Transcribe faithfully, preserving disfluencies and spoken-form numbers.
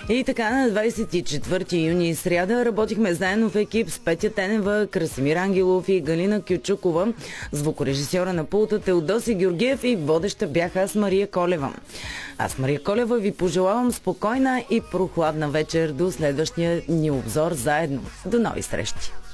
И така на двадесет и четвърти юни сряда работихме заедно в екип с Петя Тенева, Красимир Ангелов и Галина Кючукова, звукорежисьора на пулта Теодоси Георгиев и водеща бях аз, Мария Колева. Аз, Мария Колева, ви пожелавам спокойна и прохладна вечер до следващия ни обзор заедно. До нови срещи!